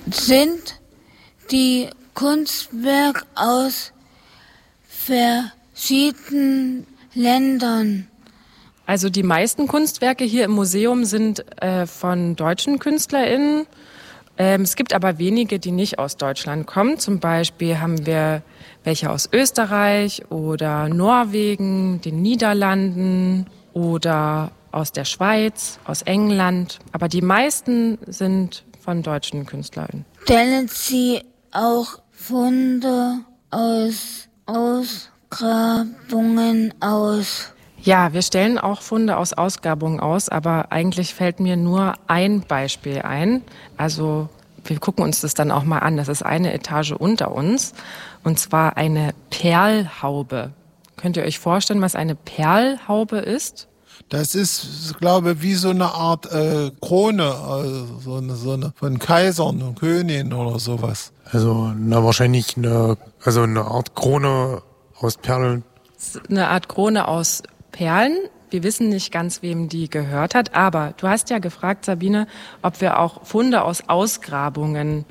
sind die Kunstwerke aus verschiedenen Ländern? Also die meisten Kunstwerke hier im Museum sind von deutschen KünstlerInnen. Es gibt aber wenige, die nicht aus Deutschland kommen. Zum Beispiel haben wir welche aus Österreich oder Norwegen, den Niederlanden oder aus der Schweiz, aus England. Aber die meisten sind von deutschen KünstlerInnen. Stellen Sie auch Funde aus Ausgrabungen aus? Ja, wir stellen auch Funde aus Ausgrabungen aus, aber eigentlich fällt mir nur ein Beispiel ein. Also wir gucken uns das dann auch mal an. Das ist eine Etage unter uns, und zwar eine Perlhaube. Könnt ihr euch vorstellen, was eine Perlhaube ist? Das ist, glaube ich, wie so eine Art Krone, so eine von Kaisern und Königen oder sowas. Also wahrscheinlich eine Art Krone aus Perlen. Eine Art Krone aus Perlen. Wir wissen nicht ganz, wem die gehört hat, aber du hast ja gefragt, Sabine, ob wir auch Funde aus Ausgrabungen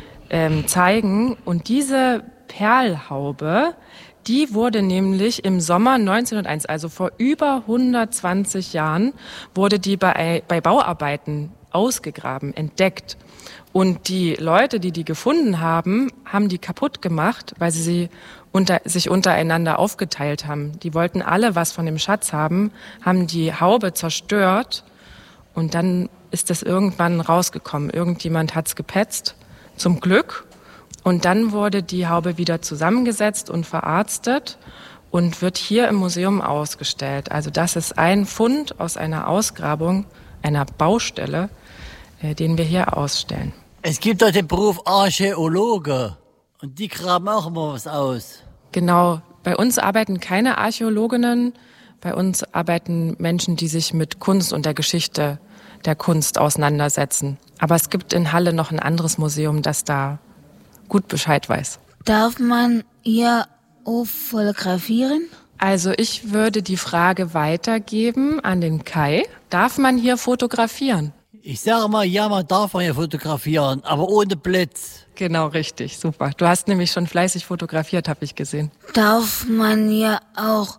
zeigen. Und diese Perlhaube, die wurde nämlich im Sommer 1901, also vor über 120 Jahren, wurde die bei Bauarbeiten ausgegraben, entdeckt. Und die Leute, die gefunden haben, haben die kaputt gemacht, weil sie sich untereinander aufgeteilt haben. Die wollten alle was von dem Schatz haben die Haube zerstört, und dann ist das irgendwann rausgekommen. Irgendjemand hat's gepetzt, zum Glück. Und dann wurde die Haube wieder zusammengesetzt und verarztet und wird hier im Museum ausgestellt. Also das ist ein Fund aus einer Ausgrabung, einer Baustelle, den wir hier ausstellen. Es gibt doch den Beruf Archäologe und die graben auch immer was aus. Genau, bei uns arbeiten keine Archäologinnen, bei uns arbeiten Menschen, die sich mit Kunst und der Geschichte der Kunst auseinandersetzen. Aber es gibt in Halle noch ein anderes Museum, das da gut Bescheid weiß. Darf man hier auch fotografieren? Also ich würde die Frage weitergeben an den Kai. Darf man hier fotografieren? Ich sage mal, ja, man darf hier fotografieren, aber ohne Blitz. Genau, richtig, super. Du hast nämlich schon fleißig fotografiert, habe ich gesehen. Darf man hier auch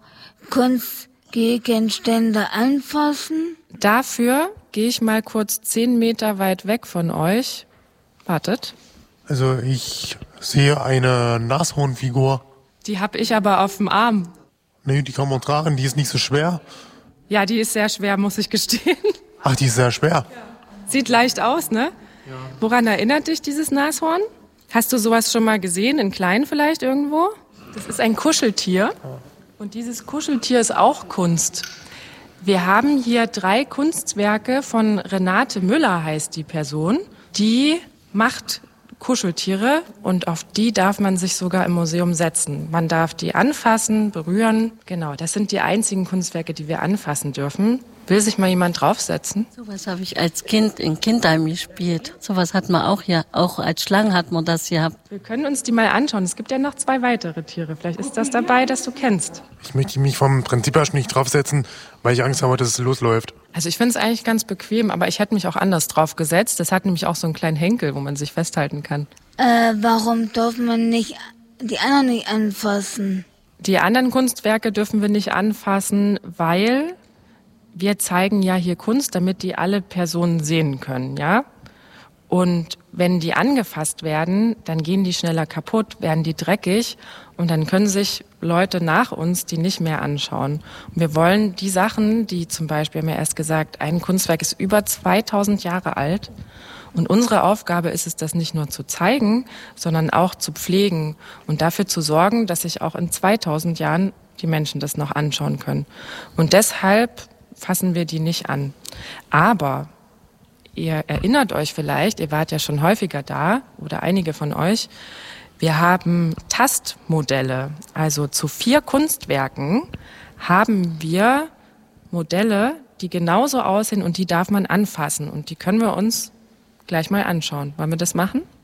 Kunstgegenstände anfassen? Dafür gehe ich mal kurz 10 Meter weit weg von euch. Wartet. Also ich sehe eine Nashornfigur. Die habe ich aber auf dem Arm. Nee, die kann man tragen, die ist nicht so schwer. Ja, die ist sehr schwer, muss ich gestehen. Ach, die ist sehr schwer. Ja. Sieht leicht aus, ne? Ja. Woran erinnert dich dieses Nashorn? Hast du sowas schon mal gesehen, in klein vielleicht irgendwo? Das ist ein Kuscheltier. Und dieses Kuscheltier ist auch Kunst. Wir haben hier 3 Kunstwerke von Renate Müller, heißt die Person. Die macht Kuscheltiere und auf die darf man sich sogar im Museum setzen. Man darf die anfassen, berühren. Genau, das sind die einzigen Kunstwerke, die wir anfassen dürfen. Will sich mal jemand draufsetzen? Sowas habe ich als Kind in Kindheim gespielt. Sowas hat man auch hier. Auch als Schlange hat man das gehabt. Wir können uns die mal anschauen. Es gibt ja noch 2 weitere Tiere. Vielleicht ist das dabei, das du kennst. Ich möchte mich vom Prinzip her schon nicht draufsetzen, weil ich Angst habe, dass es losläuft. Also ich finde es eigentlich ganz bequem, aber ich hätte mich auch anders drauf gesetzt. Das hat nämlich auch so einen kleinen Henkel, wo man sich festhalten kann. Warum darf man nicht die anderen nicht anfassen? Die anderen Kunstwerke dürfen wir nicht anfassen, weil wir zeigen ja hier Kunst, damit die alle Personen sehen können, ja? Und wenn die angefasst werden, dann gehen die schneller kaputt, werden die dreckig und dann können sich Leute nach uns die nicht mehr anschauen. Und wir wollen die Sachen, die zum Beispiel, haben wir erst gesagt, ein Kunstwerk ist über 2000 Jahre alt und unsere Aufgabe ist es, das nicht nur zu zeigen, sondern auch zu pflegen und dafür zu sorgen, dass sich auch in 2000 Jahren die Menschen das noch anschauen können. Und deshalb fassen wir die nicht an. Aber ihr erinnert euch vielleicht, ihr wart ja schon häufiger da oder einige von euch, wir haben Tastmodelle. Also zu 4 Kunstwerken haben wir Modelle, die genauso aussehen und die darf man anfassen. Und die können wir uns gleich mal anschauen. Wollen wir das machen?